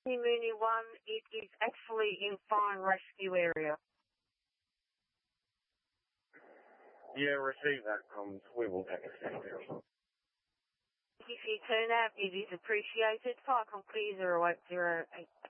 Mooney 1, it is actually in fire rescue area. Yeah, receive that, comms. We will take a step there. If you turn out, it is appreciated. Fire Clear 08088.